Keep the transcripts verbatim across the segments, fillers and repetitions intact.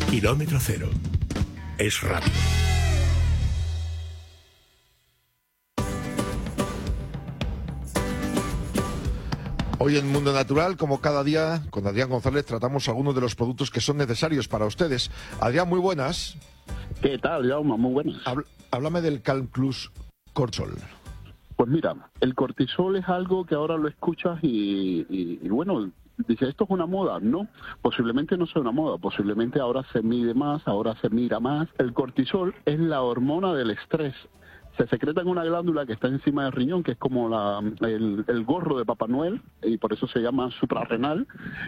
Kilómetro cero. Es rápido. Hoy en Mundo Natural, como cada día, con Adrián González tratamos algunos de los productos que son necesarios para ustedes. Adrián, muy buenas. ¿Qué tal, Jaume? Muy buenas. Habl- háblame del Calplus Cortisol. Pues mira, el cortisol es algo que ahora lo escuchas y, y, y bueno, dice, ¿esto es una moda? No, posiblemente no sea una moda, posiblemente ahora se mide más, ahora se mira más. El cortisol es la hormona del estrés. Se secreta en una glándula que está encima del riñón, que es como la, el, el gorro de Papá Noel, y por eso se llama suprarrenal,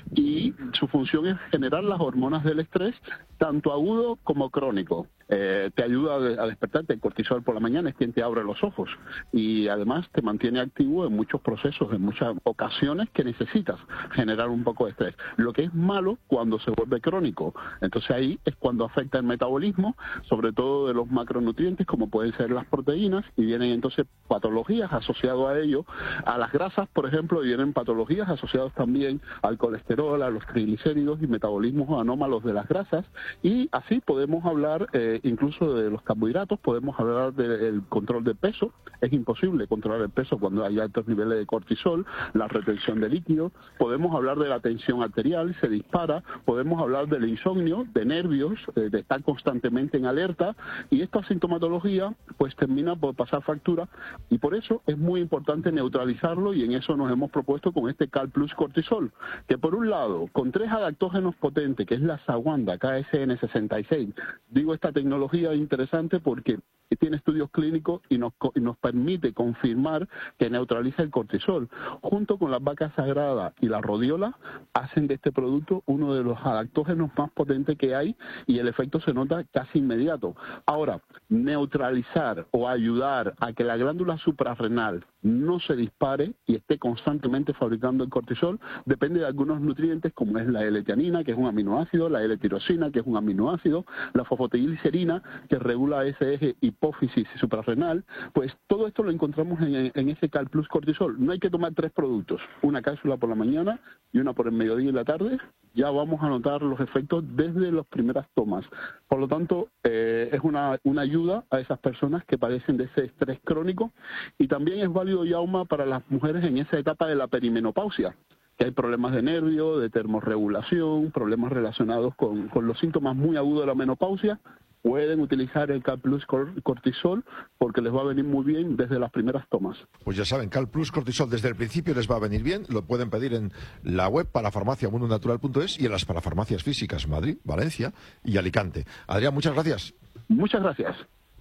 y su función es generar las hormonas del estrés, tanto agudo como crónico. Eh, te ayuda a despertarte. El cortisol por la mañana es quien te abre los ojos y además te mantiene activo en muchos procesos, en muchas ocasiones que necesitas generar un poco de estrés. Lo que es malo cuando se vuelve crónico. Entonces ahí es cuando afecta el metabolismo, sobre todo de los macronutrientes como pueden ser las proteínas, y vienen entonces patologías asociadas a ello. A las grasas, por ejemplo, vienen patologías asociadas también al colesterol, a los triglicéridos y metabolismos anómalos de las grasas, y así podemos hablar eh, incluso de los carbohidratos, podemos hablar del control de peso. Es imposible controlar el peso cuando hay altos niveles de cortisol, la retención de líquidos. Podemos hablar de la tensión arterial, se dispara. Podemos hablar del insomnio, de nervios, eh, de estar constantemente en alerta, y esta sintomatología pues termina por pasar factura, y por eso es muy importante neutralizarlo, y en eso nos hemos propuesto con este Calplus Cortisol, que por un lado, con tres adaptógenos potentes, que es la Sawanda K S N sesenta y seis, digo esta tecnología es interesante porque tiene estudios clínicos y nos, y nos permite confirmar que neutraliza el cortisol. Junto con las vacas sagradas y la rodiola, hacen de este producto uno de los adaptógenos más potentes que hay, y el efecto se nota casi inmediato. Ahora, neutralizar o ayudar a que la glándula suprarrenal no se dispare y esté constantemente fabricando el cortisol depende de algunos nutrientes como es la L-tianina, que es un aminoácido, la L-tirosina, que es un aminoácido, la fosfotiglicerina, que regula ese eje hipófisis suprarrenal. Pues todo esto lo encontramos en, en ese Calplus Cortisol. No hay que tomar tres productos, una cápsula por la mañana y una por el mediodía y la tarde. Ya vamos a notar los efectos desde las primeras tomas. Por lo tanto, eh, es una, una ayuda a esas personas que padecen de ese estrés crónico, y también es válido, Yauma, para las mujeres en esa etapa de la perimenopausia, que hay problemas de nervio, de termorregulación, problemas relacionados con, con los síntomas muy agudos de la menopausia. Pueden utilizar el Calplus Cortisol porque les va a venir muy bien desde las primeras tomas. Pues ya saben, Calplus Cortisol desde el principio les va a venir bien. Lo pueden pedir en la web parafarmacia mundo natural punto es y en las parafarmacias físicas Madrid, Valencia y Alicante. Adrián, muchas gracias. Muchas gracias.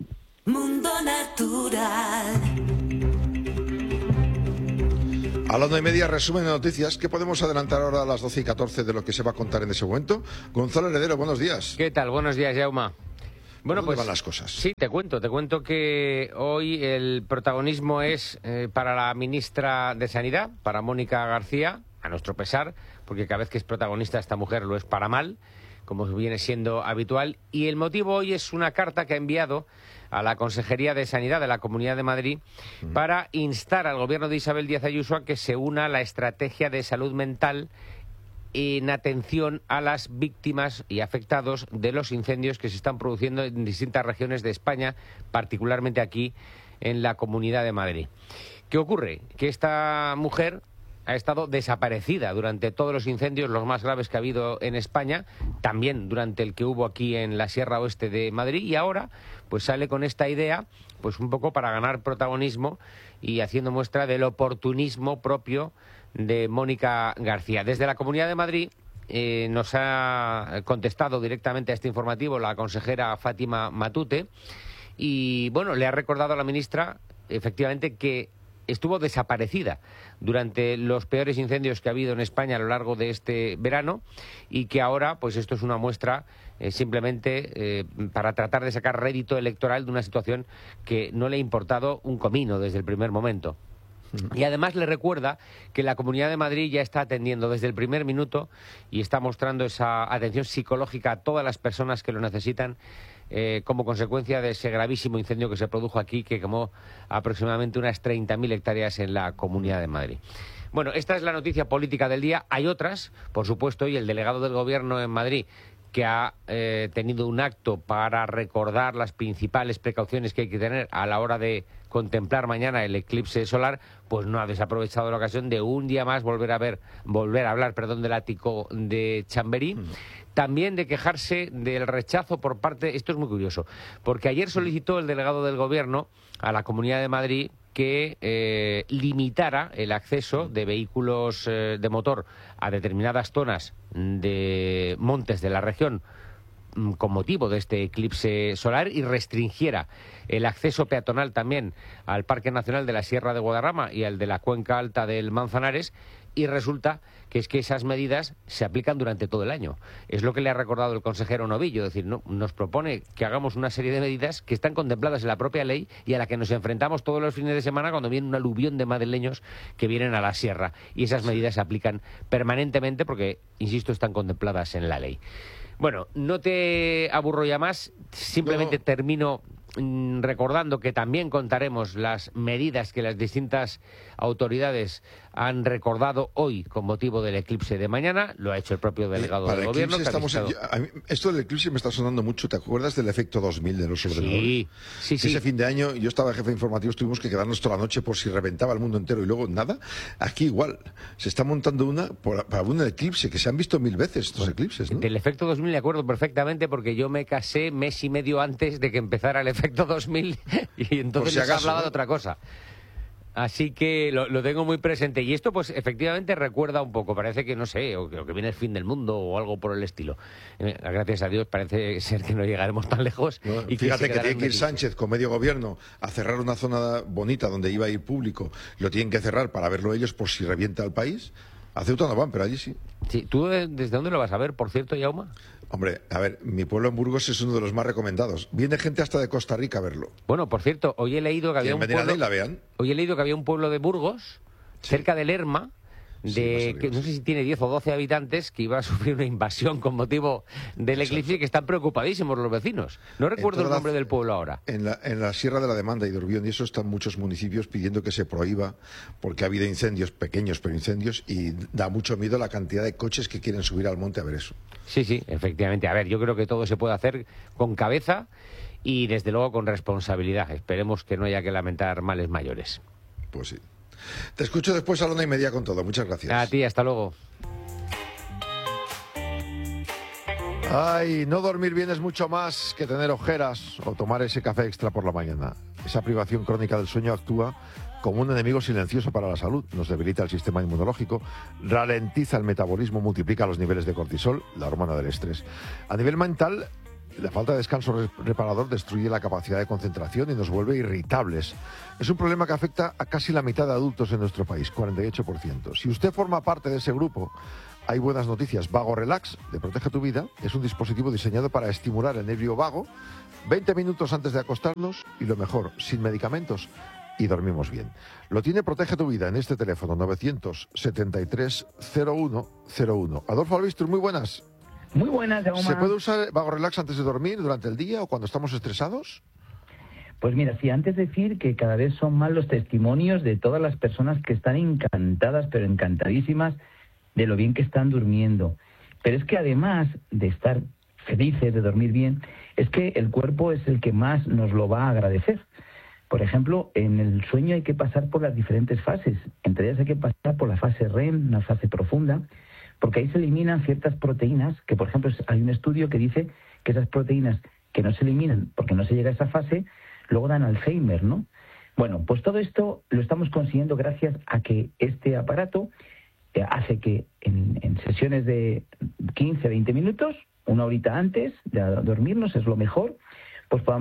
Mundo Natural. A las nueve y media, resumen de noticias. ¿Qué podemos adelantar ahora a las doce y catorce de lo que se va a contar en ese momento? Gonzalo Heredero, buenos días. ¿Qué tal? Buenos días, Jaume. Bueno, ¿Dónde pues van las cosas? Sí, te cuento, te cuento que hoy el protagonismo es eh, para la ministra de Sanidad, para Mónica García, a nuestro pesar, porque cada vez que es protagonista esta mujer lo es para mal, como viene siendo habitual, y el motivo hoy es una carta que ha enviado a la Consejería de Sanidad de la Comunidad de Madrid uh-huh. para instar al gobierno de Isabel Díaz Ayuso a que se una a la estrategia de salud mental en atención a las víctimas y afectados de los incendios que se están produciendo en distintas regiones de España, particularmente aquí en la Comunidad de Madrid. ¿Qué ocurre? Que esta mujer ha estado desaparecida durante todos los incendios, los más graves que ha habido en España, también durante el que hubo aquí en la Sierra Oeste de Madrid, y ahora pues sale con esta idea, pues un poco para ganar protagonismo y haciendo muestra del oportunismo propio de Mónica García. Desde la Comunidad de Madrid eh, nos ha contestado directamente a este informativo la consejera Fátima Matute y, bueno, le ha recordado a la ministra, efectivamente, que estuvo desaparecida durante los peores incendios que ha habido en España a lo largo de este verano y que ahora, pues esto es una muestra eh, simplemente eh, para tratar de sacar rédito electoral de una situación que no le ha importado un comino desde el primer momento. Y además le recuerda que la Comunidad de Madrid ya está atendiendo desde el primer minuto y está mostrando esa atención psicológica a todas las personas que lo necesitan eh, como consecuencia de ese gravísimo incendio que se produjo aquí, que quemó aproximadamente unas treinta mil hectáreas en la Comunidad de Madrid. Bueno, esta es la noticia política del día. Hay otras, por supuesto, y el delegado del Gobierno en Madrid que ha eh, tenido un acto para recordar las principales precauciones que hay que tener a la hora de contemplar mañana el eclipse solar, pues no ha desaprovechado la ocasión de un día más volver a ver, volver a hablar, perdón, del ático de Chamberí. Mm. También de quejarse del rechazo por parte, esto es muy curioso, porque ayer solicitó el delegado del Gobierno a la Comunidad de Madrid que eh, limitara el acceso de vehículos eh, de motor a determinadas zonas de montes de la región con motivo de este eclipse solar y restringiera el acceso peatonal también al Parque Nacional de la Sierra de Guadarrama y al de la Cuenca Alta del Manzanares, y resulta que es que esas medidas se aplican durante todo el año. Es lo que le ha recordado el consejero Novillo, es decir, no, nos propone que hagamos una serie de medidas que están contempladas en la propia ley y a la que nos enfrentamos todos los fines de semana cuando viene un aluvión de madrileños que vienen a la sierra, y esas medidas se aplican permanentemente porque, insisto, están contempladas en la ley. Bueno, no te aburro ya más, simplemente no. termino mmm, recordando que también contaremos las medidas que las distintas autoridades han recordado hoy con motivo del eclipse de mañana. Lo ha hecho el propio delegado Para del el Gobierno. Estamos en, a mí, esto del eclipse me está sonando mucho. ¿Te acuerdas del efecto dos mil de los ordenadores? Sí, sí, sí. Ese fin de año, yo estaba jefe informativo, tuvimos que quedarnos toda la noche por si reventaba el mundo entero y luego nada. Aquí igual, se está montando una por, para un eclipse, que se han visto mil veces estos bueno, eclipses, ¿no? Del efecto dos mil me acuerdo perfectamente porque yo me casé mes y medio antes de que empezara el efecto dos mil y entonces si acaso, hablaba ¿no? de otra cosa. Así que lo, lo tengo muy presente. Y esto, pues, efectivamente recuerda un poco. Parece que, no sé, o que, o que viene el fin del mundo o algo por el estilo. Eh, gracias a Dios parece ser que no llegaremos tan lejos. No, y fíjate que, que tiene que ir Sánchez con medio gobierno a cerrar una zona bonita donde iba a ir público. Lo tienen que cerrar para verlo ellos por si revienta el país. A Ceuta no van, pero allí sí. Sí. ¿Tú desde dónde lo vas a ver, por cierto, Jaume? Hombre, a ver, mi pueblo en Burgos es uno de los más recomendados. Viene gente hasta de Costa Rica a verlo. Bueno, por cierto, hoy he leído que había un pueblo... La vean? Hoy he leído que había un pueblo de Burgos, sí. cerca de Lerma, de sí, que no sé si tiene diez o doce habitantes, que iba a sufrir una invasión con motivo del Exacto. eclipse, que están preocupadísimos los vecinos. No recuerdo el nombre la, del pueblo ahora. En la, en la Sierra de la Demanda y de Urbión, y eso están muchos municipios pidiendo que se prohíba, porque ha habido incendios, pequeños pero incendios, y da mucho miedo la cantidad de coches que quieren subir al monte a ver eso. Sí, sí, efectivamente. A ver, yo creo que todo se puede hacer con cabeza y desde luego con responsabilidad. Esperemos que no haya que lamentar males mayores. Pues sí. Te escucho después a la una y media con todo. Muchas gracias. A ti, hasta luego. Ay, no dormir bien es mucho más que tener ojeras o tomar ese café extra por la mañana. Esa privación crónica del sueño actúa como un enemigo silencioso para la salud. Nos debilita el sistema inmunológico, ralentiza el metabolismo, multiplica los niveles de cortisol, la hormona del estrés. A nivel mental, la falta de descanso reparador destruye la capacidad de concentración y nos vuelve irritables. Es un problema que afecta a casi la mitad de adultos en nuestro país, cuarenta y ocho por ciento. Si usted forma parte de ese grupo, hay buenas noticias. Vago Relax, de Protege tu Vida, es un dispositivo diseñado para estimular el nervio vago veinte minutos antes de acostarnos y, lo mejor, sin medicamentos, y dormimos bien. Lo tiene Protege tu Vida en este teléfono novecientos setenta y tres cero uno cero uno. Adolfo Albistur, muy buenas. Muy buenas, Jaume. ¿Se puede usar Vago Relax antes de dormir, durante el día o cuando estamos estresados? Pues mira, sí, antes decir que cada vez son más los testimonios de todas las personas que están encantadas, pero encantadísimas, de lo bien que están durmiendo. Pero es que además de estar felices, de dormir bien, es que el cuerpo es el que más nos lo va a agradecer. Por ejemplo, en el sueño hay que pasar por las diferentes fases. Entre ellas hay que pasar por la fase R E M, una fase profunda, porque ahí se eliminan ciertas proteínas, que por ejemplo hay un estudio que dice que esas proteínas que no se eliminan porque no se llega a esa fase, luego dan Alzheimer, ¿no? Bueno, pues todo esto lo estamos consiguiendo gracias a que este aparato eh, hace que en, en sesiones de quince, veinte minutos, una horita antes de dormirnos, es lo mejor, pues podamos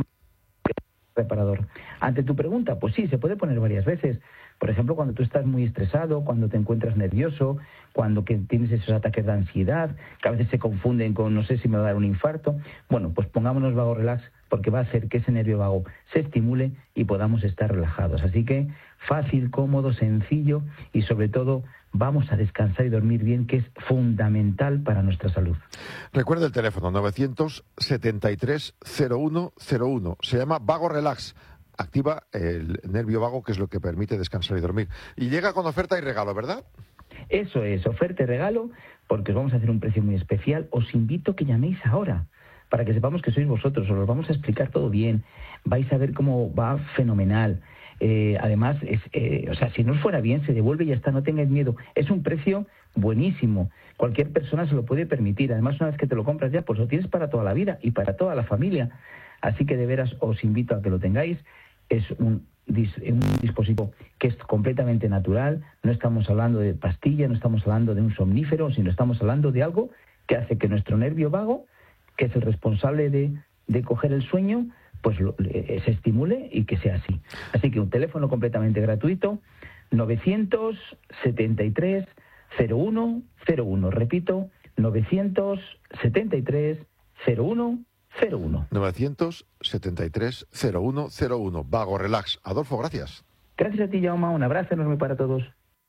reparador. Ante tu pregunta, pues sí, se puede poner varias veces. Por ejemplo, cuando tú estás muy estresado, cuando te encuentras nervioso, cuando que tienes esos ataques de ansiedad, que a veces se confunden con no sé si me va a dar un infarto. Bueno, pues pongámonos Vago Relax porque va a hacer que ese nervio vago se estimule y podamos estar relajados. Así que fácil, cómodo, sencillo y sobre todo vamos a descansar y dormir bien, que es fundamental para nuestra salud. Recuerda el teléfono novecientos setenta y tres cero uno cero uno. Se llama Vago Relax. Activa el nervio vago, que es lo que permite descansar y dormir. Y llega con oferta y regalo, ¿verdad? Eso es, oferta y regalo, porque os vamos a hacer un precio muy especial. Os invito a que llaméis ahora, para que sepamos que sois vosotros. Os lo vamos a explicar todo bien. Vais a ver cómo va fenomenal. Eh, además, es, eh, o sea, si no os fuera bien, se devuelve y ya está, no tengáis miedo. Es un precio buenísimo. Cualquier persona se lo puede permitir. Además, una vez que te lo compras ya, pues lo tienes para toda la vida y para toda la familia. Así que de veras os invito a que lo tengáis. Es un, un dispositivo que es completamente natural. No estamos hablando de pastilla, no estamos hablando de un somnífero, sino estamos hablando de algo que hace que nuestro nervio vago, que es el responsable de, de coger el sueño, pues lo, eh, se estimule y que sea así. Así que un teléfono completamente gratuito, novecientos setenta y tres cero uno cero uno. Repito, novecientos setenta y tres cero uno cero uno. novecientos setenta y tres cero uno cero uno. Vago Relax. Adolfo, gracias. Gracias a ti, Jaume. Un abrazo enorme para todos.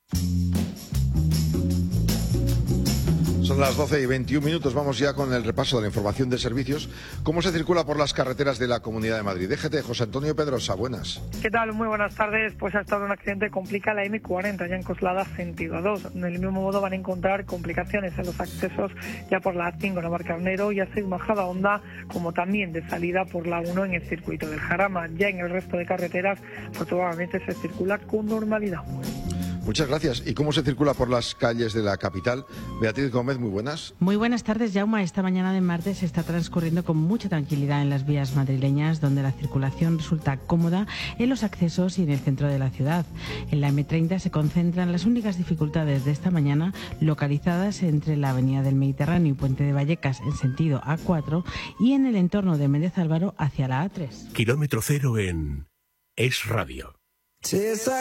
Son las doce y veintiún minutos, vamos ya con el repaso de la información de servicios. ¿Cómo se circula por las carreteras de la Comunidad de Madrid? D G T, José Antonio Pedrosa, buenas. ¿Qué tal? Muy buenas tardes. Pues ha estado un accidente que complica la eme cuarenta, ya en Coslada, sentido A dos. Del mismo modo van a encontrar complicaciones en los accesos ya por la A cinco, Navarcarnero y A seis, Majada Honda, como también de salida por la uno en el circuito del Jarama. Ya en el resto de carreteras, afortunadamente se circula con normalidad. Muchas gracias. ¿Y cómo se circula por las calles de la capital? Beatriz Gómez, muy buenas. Muy buenas tardes, Jaume. Esta mañana de martes está transcurriendo con mucha tranquilidad en las vías madrileñas, donde la circulación resulta cómoda en los accesos y en el centro de la ciudad. En la eme treinta se concentran las únicas dificultades de esta mañana, localizadas entre la avenida del Mediterráneo y Puente de Vallecas en sentido A cuatro y en el entorno de Méndez Álvaro hacia la A tres. Kilómetro cero en Es Radio.